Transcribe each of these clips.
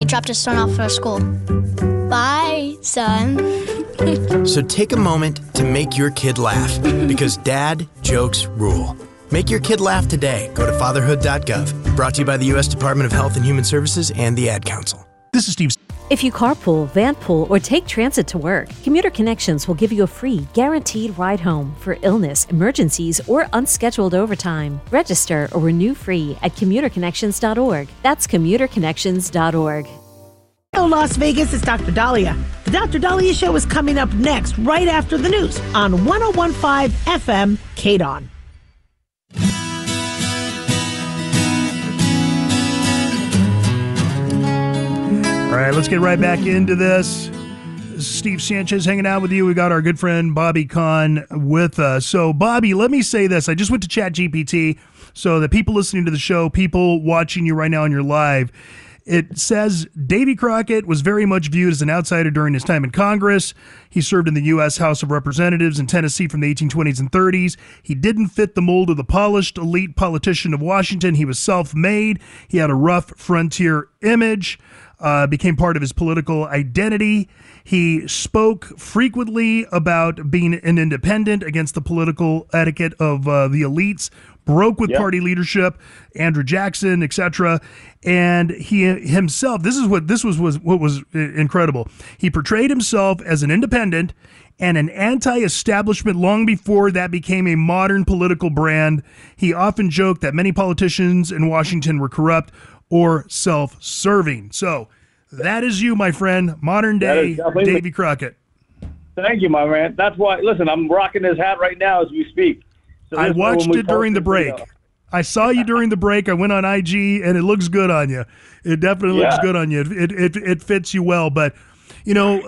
dropped his son off for school. Bye, son. So take a moment to make your kid laugh, because dad jokes rule. Make your kid laugh today. Go to fatherhood.gov. Brought to you by the U.S. Department of Health and Human Services and the Ad Council. This is Steve. If you carpool, vanpool, or take transit to work, Commuter Connections will give you a free, guaranteed ride home for illness, emergencies, or unscheduled overtime. Register or renew free at commuterconnections.org. That's commuterconnections.org. Hello, Las Vegas. It's Dr. Dahlia. The Dr. Dahlia Show is coming up next, right after the news on 101.5 FM KDON. All right, let's get right back into this. Steve Sanchez hanging out with you. We got our good friend Bobby Kahn with us. So, Bobby, let me say this. I just went to ChatGPT, so the people listening to the show, people watching you right now on your live, it says Davy Crockett was very much viewed as an outsider during his time in Congress. He served in the U.S. House of Representatives in Tennessee from the 1820s and 30s. He didn't fit the mold of the polished elite politician of Washington. He was self-made. He had a rough frontier image. Became part of his political identity. He spoke frequently about being an independent against the political etiquette of the elites, broke with party leadership, Andrew Jackson, etc. And he himself, this was what was incredible. He portrayed himself as an independent and an anti-establishment long before that became a modern political brand. He often joked that many politicians in Washington were corrupt or self-serving. So that is you, my friend, modern day Davy Crockett. Thank you, my man. That's why, listen, I'm rocking this hat right now as we speak. So I watched it during the break. I saw you during the break. I went on IG, and it looks good on you. It definitely looks good on you. It fits you well. But, you know,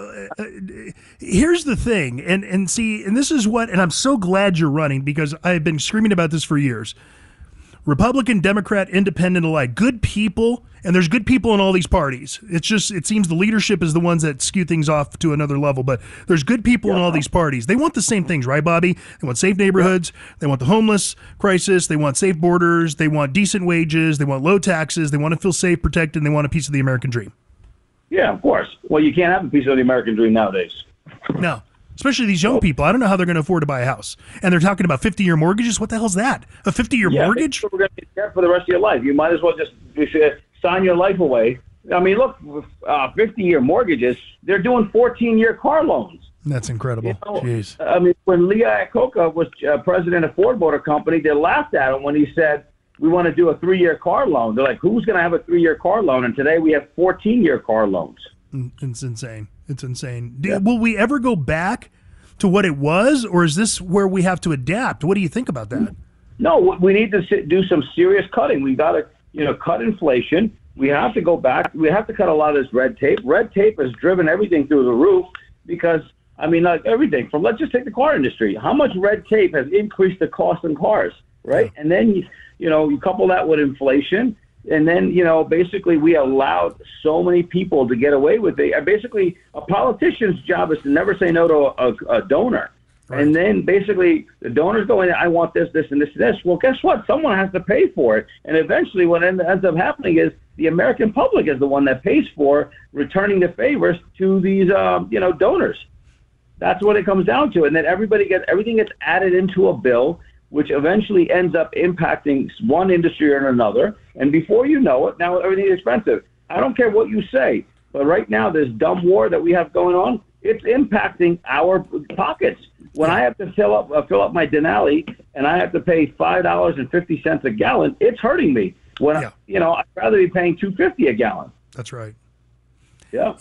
here's the thing. And see, and this is what, and I'm so glad you're running, because I've been screaming about this for years. Republican, Democrat, Independent alike, good people, and there's good people in all these parties. It's just, it seems the leadership is the ones that skew things off to another level, but there's good people in all these parties. They want the same things, right, Bobby? They want safe neighborhoods. They want the homeless crisis. They want safe borders. They want decent wages. They want low taxes. They want to feel safe, protected, and they want a piece of the American dream. Yeah, of course. Well, you can't have a piece of the American dream nowadays. No. Especially these young people. I don't know how they're going to afford to buy a house. And they're talking about 50-year mortgages. What the hell's that? A 50-year mortgage? We're going to get debt for the rest of your life. You might as well just sign your life away. I mean, look, 50-year mortgages, they're doing 14-year car loans. That's incredible. You know, Jeez. I mean, when Lee Iacocca was president of Ford Motor Company, they laughed at him when he said, we want to do a 3-year car loan. They're like, who's going to have a 3-year car loan? And today we have 14-year car loans. It's insane. It's insane. Will we ever go back to what it was, or is this where we have to adapt? What do you think about that? No, we need to do some serious cutting. We got to, cut inflation. We have to go back. We have to cut a lot of this red tape. Red tape has driven everything through the roof because, I mean, like everything from, let's just take the car industry. How much red tape has increased the cost in cars, right? Yeah. And then, you couple that with inflation. And then, basically we allowed so many people to get away with it. Basically, a politician's job is to never say no to a donor. Right. And then basically the donors go in, I want this, this, and this, and this. Well, guess what? Someone has to pay for it. And eventually what ends up happening is the American public is the one that pays for returning the favors to these, donors. That's what it comes down to. And then everything gets added into a bill, which eventually ends up impacting one industry or another. And before you know it, now everything is expensive. I don't care what you say, but right now this dumb war that we have going on, it's impacting our pockets. When I have to fill up my Denali and I have to pay $5.50 a gallon, it's hurting me. When I'd rather be paying $2.50 a gallon. That's right. Yeah.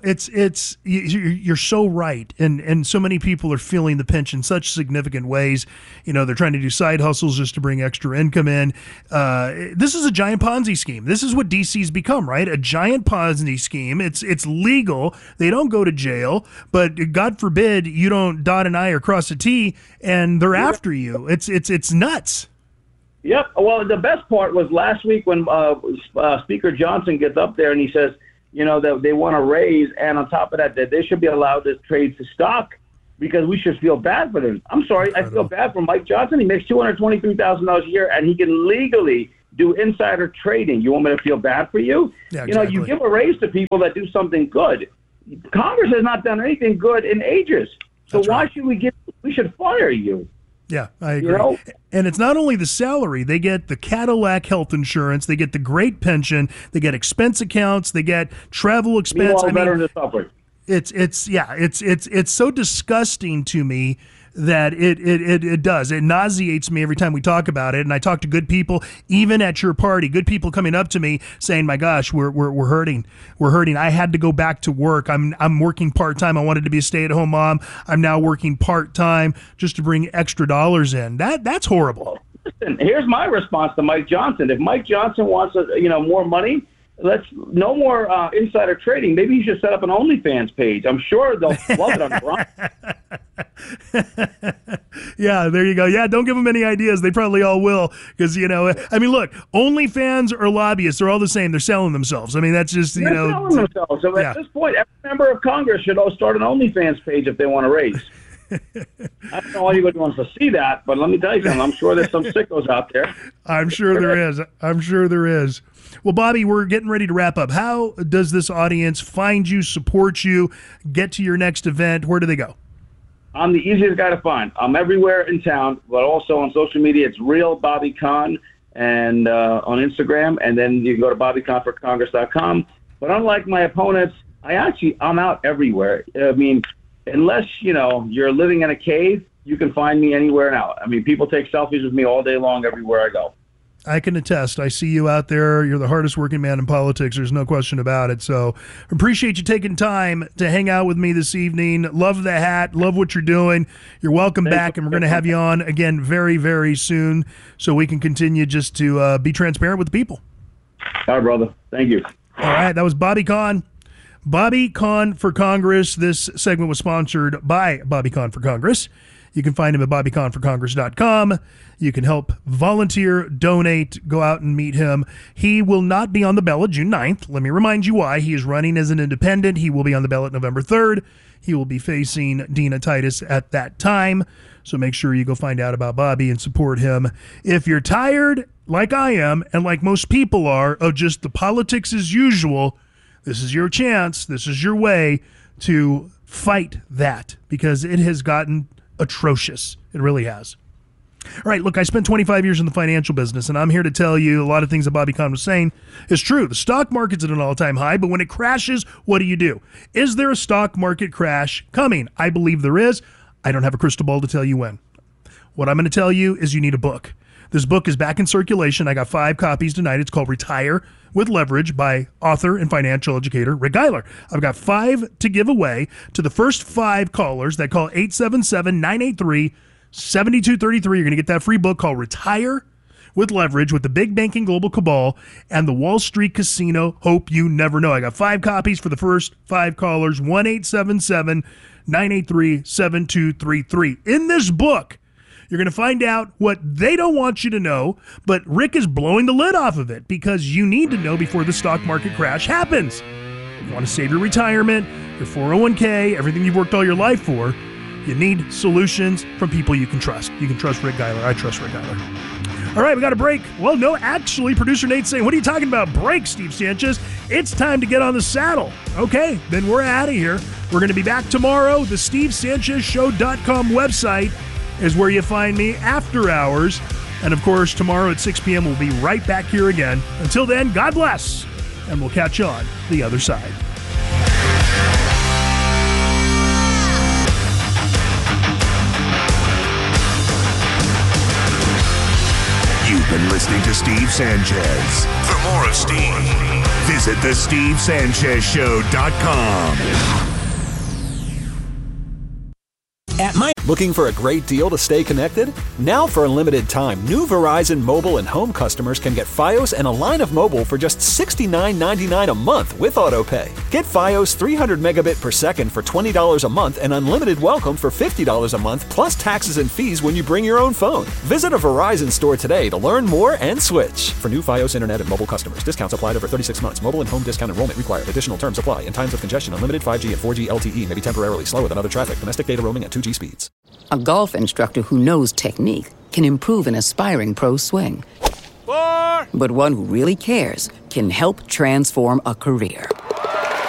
You're so right. And so many people are feeling the pinch in such significant ways. They're trying to do side hustles just to bring extra income in. This is a giant Ponzi scheme. This is what DC's become, right? A giant Ponzi scheme. It's legal. They don't go to jail, but God forbid you don't dot an I or cross a T and they're after you. It's nuts. Yep. Well, the best part was last week when Speaker Johnson gets up there and he says, that they want to raise, and on top of that they should be allowed to trade to stock because we should feel bad for them. I'm sorry, I feel bad for Mike Johnson. He makes $223,000 a year, and he can legally do insider trading. You want me to feel bad for you? Yeah, You know, exactly. you give a raise to people that do something good. Congress has not done anything good in ages. So That's why right. should we should fire you? Yeah, I agree. You know? And it's not only the salary. They get the Cadillac health insurance. They get the great pension. They get expense accounts. They get travel expense. Meanwhile, veterans are suffering. It's so disgusting to me that it does. It nauseates me every time we talk about it. And I talk to good people, even at your party, good people coming up to me saying, my gosh, we're hurting. We're hurting. I had to go back to work. I'm working part-time. I wanted to be a stay-at-home mom. I'm now working part-time just to bring extra dollars in. That's horrible. Listen, here's my response to Mike Johnson. If Mike Johnson wants more money, let's no more insider trading. Maybe he should set up an OnlyFans page. I'm sure they'll love it on Bron. Yeah, there you go. Yeah, don't give them any ideas. They probably all will. Because, I mean, look, OnlyFans or lobbyists, they're all the same. They're selling themselves. I mean, that's just, They're selling themselves. So yeah. at this point, every member of Congress should start an OnlyFans page if they want to raise. I don't know anybody wants to see that, but let me tell you something. I'm sure there's some sickos out there. I'm sure there is. Well, Bobby, we're getting ready to wrap up. How does this audience find you, support you, get to your next event? Where do they go? I'm the easiest guy to find. I'm everywhere in town, but also on social media. It's Real Bobby Conn, and on Instagram, and then you can go to BobbyConnForCongress.com. But unlike my opponents, I'm out everywhere. I mean, unless you're living in a cave, you can find me anywhere now. I mean, people take selfies with me all day long everywhere I go. I can attest. I see you out there. You're the hardest working man in politics. There's no question about it. So appreciate you taking time to hang out with me this evening. Love the hat. Love what you're doing. You're welcome back, and we're going to have you on again very, very soon so we can continue just to be transparent with the people. All right, brother. Thank you. All right. That was Bobby Conn. Bobby Conn for Congress. This segment was sponsored by Bobby Conn for Congress. You can find him at BobbyConnForCongress.com. You can help volunteer, donate, go out and meet him. He will not be on the ballot June 9th. Let me remind you why. He is running as an independent. He will be on the ballot November 3rd. He will be facing Dina Titus at that time. So make sure you go find out about Bobby and support him. If you're tired, like I am, and like most people are, of just the politics as usual, this is your chance. This is your way to fight that, because it has gotten atrocious. It really has. All right, look, I spent 25 years in the financial business, and I'm here to tell you a lot of things that Bobby Conn was saying is true. The stock market's at an all-time high, but when it crashes, what do? Is there a stock market crash coming? I believe there is. I don't have a crystal ball to tell you when. What I'm going to tell you is you need a book. This book is back in circulation. I got 5 copies tonight. It's called Retire with Leverage by author and financial educator Rick Geiler. I've got 5 to give away to the first 5 callers that call 877-983-7233. You're going to get that free book called Retire with Leverage with the Big Banking Global Cabal and the Wall Street Casino Hope You Never Know. I got 5 copies for the first 5 callers, 1-877-983-7233. In this book, you're going to find out what they don't want you to know, but Rick is blowing the lid off of it because you need to know before the stock market crash happens. You want to save your retirement, your 401k, everything you've worked all your life for. You need solutions from people you can trust. You can trust Rick Geiler. I trust Rick Geiler. All right, we got a break. Well, no, actually, producer Nate's saying, what are you talking about? Break, Steve Sanchez. It's time to get on the saddle. Okay, then we're out of here. We're going to be back tomorrow. The SteveSanchezShow.com website is where you find me after hours. And, of course, tomorrow at 6 p.m., we'll be right back here again. Until then, God bless, and we'll catch you on the other side. You've been listening to Steve Sanchez. For more of Steve, visit thestevesanchezshow.com. Looking for a great deal to stay connected? Now for a limited time, new Verizon mobile and home customers can get Fios and a line of mobile for just $69.99 a month with AutoPay. Get Fios 300 megabit per second for $20 a month and unlimited welcome for $50 a month plus taxes and fees when you bring your own phone. Visit a Verizon store today to learn more and switch. For new Fios internet and mobile customers, discounts applied over 36 months. Mobile and home discount enrollment required. Additional terms apply. In times of congestion, unlimited 5G and 4G LTE may be temporarily slower than other traffic. Domestic data roaming at 2G speeds. A golf instructor who knows technique can improve an aspiring pro's swing. 4. But one who really cares can help transform a career.